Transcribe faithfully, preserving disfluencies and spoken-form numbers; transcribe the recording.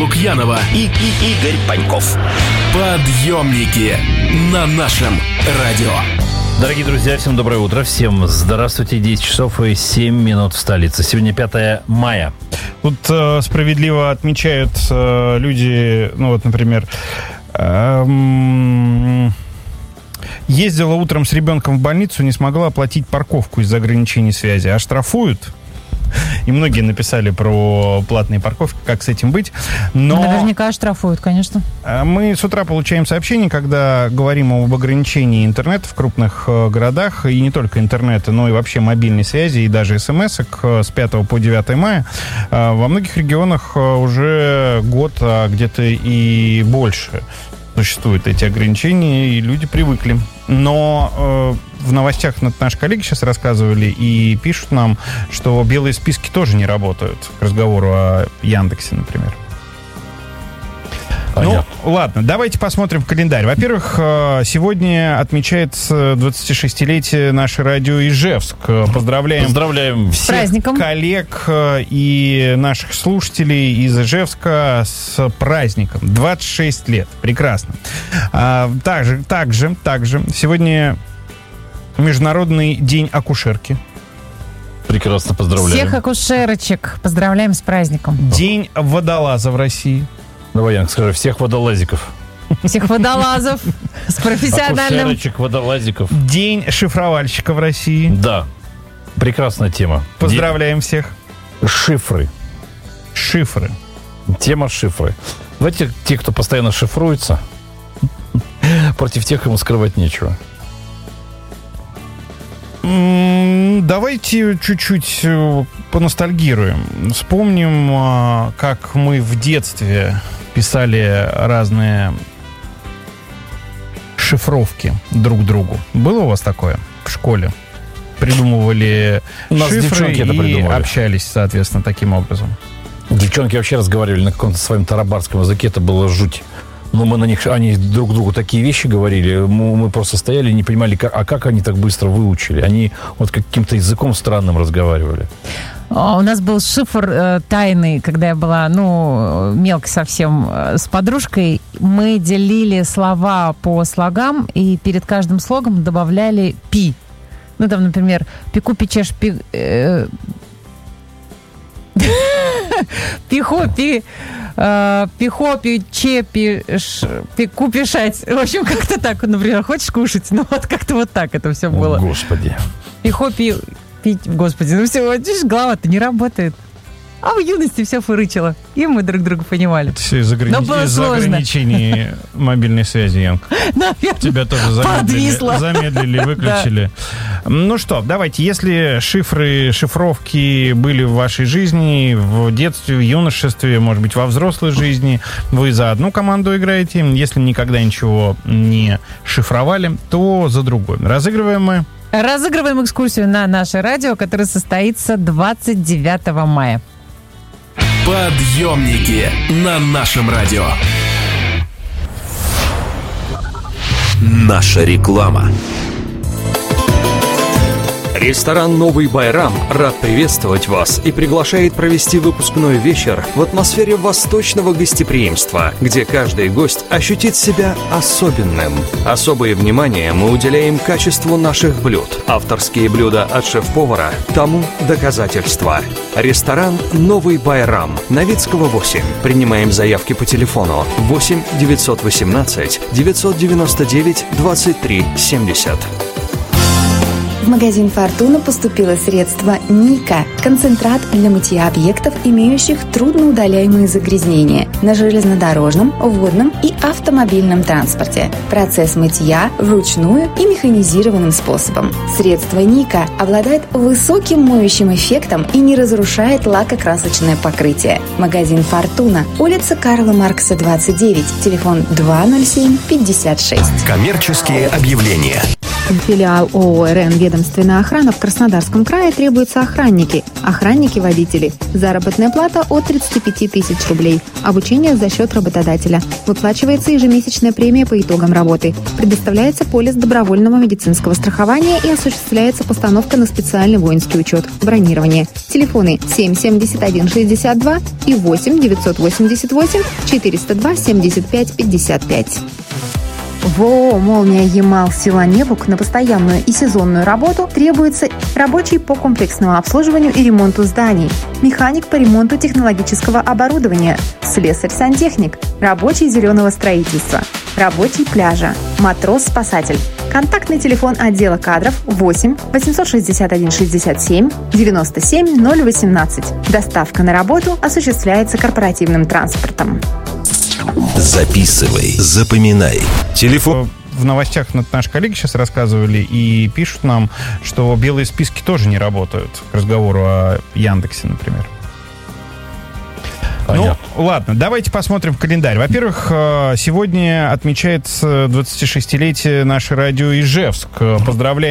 Лукьянова и, и Игорь Паньков. Подъемники на нашем радио. Дорогие друзья, всем доброе утро. Всем здравствуйте. десять часов и семь минут в столице. Сегодня пятое мая. Тут э, справедливо отмечают э, люди, ну вот, например, э, ездила утром с ребенком в больницу, не смогла оплатить парковку из-за ограничений связи. А штрафуют? И многие написали про платные парковки, как с этим быть. Но наверняка штрафуют, конечно. Мы с утра получаем сообщения, когда говорим об ограничении интернета в крупных городах, и не только интернета, но и вообще мобильной связи, и даже смс-ок с пятого по девятое мая. Во многих регионах уже год, а где-то и больше существуют эти ограничения, и люди привыкли. Но э, в новостях наши коллеги сейчас рассказывали и пишут нам, что белые списки тоже не работают, к разговору о Яндексе, например. Понятно. Ну, ладно, давайте посмотрим в календарь. Во-первых, сегодня отмечается двадцатишестилетие наше радио Ижевск. Поздравляем, Поздравляем всех праздником. Коллег и наших слушателей из Ижевска с праздником. двадцать шесть лет. Прекрасно. А, также, также, также сегодня Международный день акушерки. Прекрасно, поздравляем. Всех акушерочек поздравляем с праздником. День водолаза в России. Давай, Янка, скажи, всех водолазиков. Всех водолазов с профессиональным... Акушерочек, водолазиков. День шифровальщика в России. Да, прекрасная тема. Поздравляем День... всех. Шифры. Шифры. Тема шифры. Давайте те, кто постоянно шифруется, против тех, кому скрывать нечего. Давайте чуть-чуть поностальгируем. Вспомним, как мы в детстве писали разные шифровки друг другу. Было у вас такое в школе? Придумывали у нас шифры и придумывали. Общались, соответственно, таким образом. Девчонки вообще разговаривали на каком-то своем тарабарском языке. Это было жуть. Но мы на них, они друг другу такие вещи говорили, мы, мы просто стояли и не понимали, как, а как они так быстро выучили. Они вот каким-то языком странным разговаривали. У нас был шифр э, тайный, когда я была, ну, мелко совсем э, с подружкой. Мы делили слова по слогам и перед каждым слогом добавляли пи. Ну, там, например, пеку, печешь, пи... Э, пихо, пи... Пихо, пиче, пиш, пику, пишать. В общем, как-то так, например, хочешь кушать? Ну, вот как-то вот так это все было. О, Господи. Пихо, пи, пить, Господи, ну все, видишь, голова-то не работает. А в юности все фырычило. И мы друг друга понимали. Все из-за ограни... из ограничений мобильной связи, Янка. Тебя тоже замедлили, замедлили, выключили. Да. Ну что, давайте, если шифры, шифровки были в вашей жизни, в детстве, в юношестве, может быть, во взрослой жизни, вы за одну команду играете. Если никогда ничего не шифровали, то за другой. Разыгрываем мы... Разыгрываем экскурсию на наше радио, которая состоится двадцать девятого мая. Подъемники на нашем радио. Наша реклама. Ресторан «Новый Байрам» рад приветствовать вас и приглашает провести выпускной вечер в атмосфере восточного гостеприимства, где каждый гость ощутит себя особенным. Особое внимание мы уделяем качеству наших блюд. Авторские блюда от шеф-повара тому доказательства. Ресторан «Новый Байрам», Новицкого восемь. Принимаем заявки по телефону восемь девятьсот восемнадцать девятьсот девяносто девять двадцать три семьдесят. В магазин «Фортуна» поступило средство «Ника» – концентрат для мытья объектов, имеющих трудноудаляемые загрязнения на железнодорожном, водном и автомобильном транспорте. Процесс мытья вручную и механизированным способом. Средство «Ника» обладает высоким моющим эффектом и не разрушает лакокрасочное покрытие. Магазин «Фортуна», улица Карла Маркса, двадцать девять, телефон два ноль семь пятьдесят шесть. Коммерческие объявления. Филиал ООО «РН Ведомственная охрана» в Краснодарском крае требуются охранники, охранники-водители. Заработная плата от тридцати пяти тысяч рублей. Обучение за счет работодателя. Выплачивается ежемесячная премия по итогам работы. Предоставляется полис добровольного медицинского страхования и осуществляется постановка на специальный воинский учет. Бронирование. Телефоны семь семьдесят один шестьдесят два и восемь девятьсот восемьдесят восемь четыреста два семьдесят пять пятьдесят пять. В ООО «Молния Ямал» села Небук на постоянную и сезонную работу требуется рабочий по комплексному обслуживанию и ремонту зданий, механик по ремонту технологического оборудования, слесарь-сантехник, рабочий зеленого строительства, рабочий пляжа, матрос-спасатель. Контактный телефон отдела кадров восемь восемьсот шестьдесят один шестьдесят семь девяносто семь ноль восемнадцать. Доставка на работу осуществляется корпоративным транспортом. Записывай, запоминай. Телефон. В новостях наши коллеги сейчас рассказывали и пишут нам, что белые списки тоже не работают. К разговору о Яндексе, например. Понятно. Ну, ладно, давайте посмотрим в календарь. Во-первых, сегодня отмечается двадцатишестилетие наше радио Ижевск. Поздравляем.